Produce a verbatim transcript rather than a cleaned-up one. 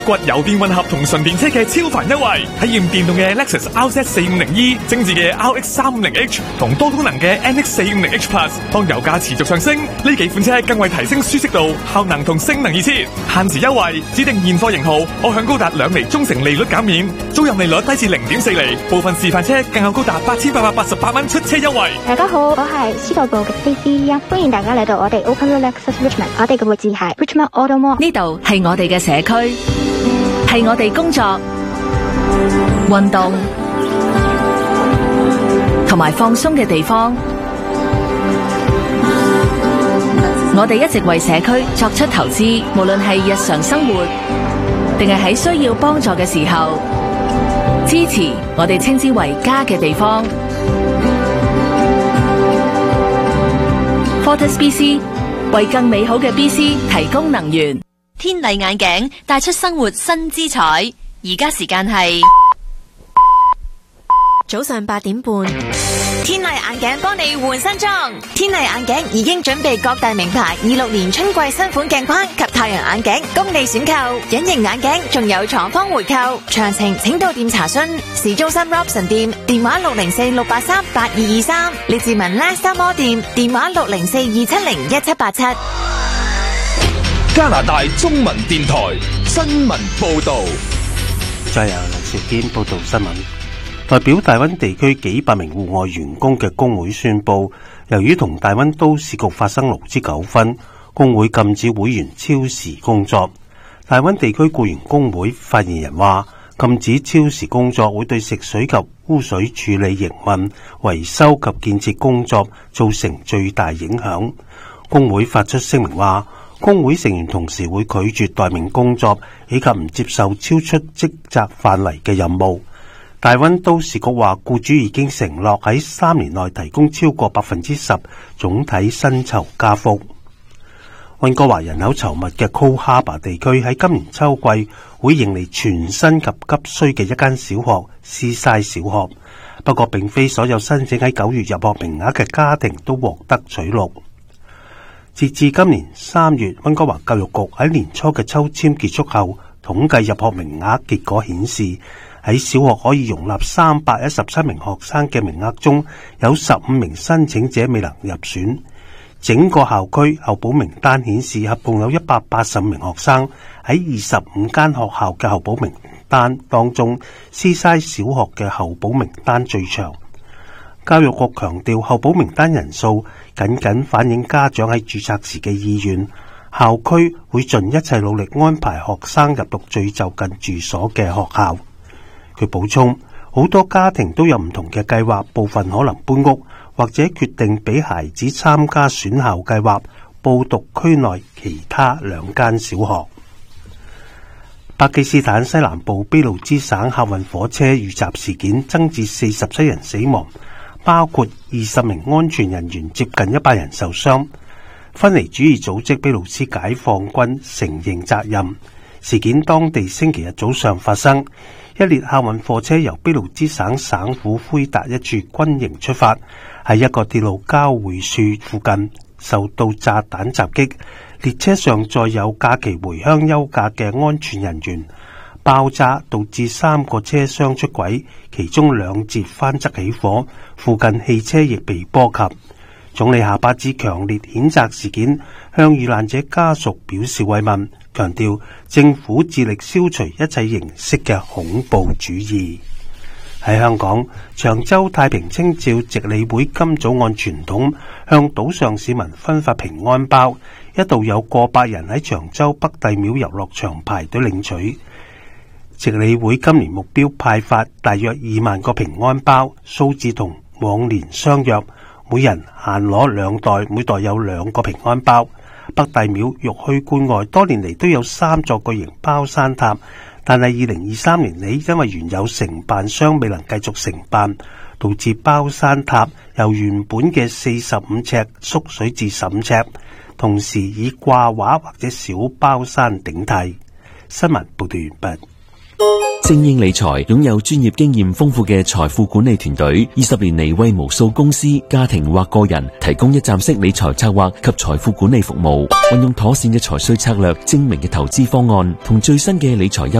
骨油電混合同純電車嘅超凡優惠，體驗電動嘅 Lexus R Z 四五零 E、精緻嘅 R X 三五零 H 同多功能嘅 N X 四五零 H Plus。當油價持續上升，呢幾款車更為提升舒適度、效能同性能而設。限時優惠，指定現貨型號可享高達兩厘中成利率減免，租賃利率低至零點四厘，部分示範車更有高達八千八百八十八蚊出車優惠。 大家好，我係司徒部嘅 C C 啊，歡迎大家嚟到我哋 Open Road Lexus Richmond， 我哋嘅位置係 Richmond Auto Mall。 呢度係我哋嘅社區，係我哋工作、運動同埋放鬆嘅地方。我哋一直為社區作出投資，無論係日常生活，定係喺需要幫助嘅時候，支持我哋稱之為家嘅地方。Fortis B C 為更美好嘅 B C 提供能源。 天麗眼鏡帶出生活新姿彩。而家時間係早上八點半。 天麗眼鏡幫你換新裝。天麗眼鏡已經準備各大名牌二六年春季新款鏡框及太陽眼鏡供你選購，隱形眼鏡仲有廠方回購，詳情請到店查詢。市中心 Robson 店電話六零四六八三八二二三，列治文 Last Mall 店電話六零四二七零一七八七。 加拿大中文電台新聞報道。 再由梁兆堅報道新聞。代表大溫地區幾百名戶外員工嘅工會宣布，由於同大溫都市局發生勞資糾紛，工會禁止會員超時工作。大溫地區僱員工會發言人話，禁止超時工作會對食水及污水處理營運、維修及建設工作造成最大影響。工會發出聲明話，工會成員同時會拒絕待命工作，以及唔接受超出職責範圍嘅任務。大溫都市局話，僱主已經承諾喺三年內提供超過百分之十總體薪酬加幅。溫哥華人口稠密嘅 Coal Harbour 地區喺今年秋季會迎嚟全新及急需嘅一間小學 Seaside 小學，不過並非所有申請喺九月入學名額嘅家庭都獲得取錄。截至今年三月，溫哥華教育局喺年初嘅抽籤結束後，統計入學名額結果顯示，喺小學可以容納三百一十七名學生嘅名額中，有十五名申請者未能入選。整個校區候補名單顯示，合共有一百八十名學生。喺二十五間學校嘅候補名單當中，Seaside小學嘅候補名單最長。教育局強調，候補名單人數僅僅反映家長喺註冊時嘅意願，校區會盡一切努力安排學生入讀最就近住所嘅學校。佢補充，好多家庭都有唔同嘅計劃，部分可能搬屋，或者決定俾孩子參加選校計劃，報讀區內其他兩間小學。巴基斯坦西南部俾路支省客運火車遇襲事件增至四十七人死亡，包括二十名安全人員，接近一百人受傷。分離主義組織俾路斯解放軍承認責任。事件當地星期日早上發生，一列客運貨車由俾路支省省府奎達一處軍營出發，喺一個鐵路交匯處附近受到炸彈襲擊。列車上載有假期回鄉休假嘅安全人員，爆炸導致三個車廂出軌，其中兩節翻側起火，附近汽車亦被波及。總理夏巴茲強烈譴責事件，向遇難者家屬表示慰問，強調政府致力消除一切形式嘅恐怖主義。喺香港，長洲太平清醮值理會今早按傳統向島上市民分發平安包，一度有過百人喺長洲北帝廟遊樂場排隊領取。值理會今年目標派發大約二萬個平安包，數字同往年相若，每人限攞兩袋，每袋有兩個平安包。北帝廟玉虛觀外多年嚟都有三座巨型包山塔，但係二零二三年起因為原有承辦商未能繼續承辦，導致包山塔由原本嘅四十五尺縮水至十五尺，同時以掛畫或者小包山頂替。新聞報道完畢。 精英理財擁有專業經驗豐富嘅財富管理團隊，二十年嚟為無數公司、家庭或個人提供一站式理財策劃及財富管理服務，運用妥善嘅財稅策略、精明嘅投資方案同最新嘅理財優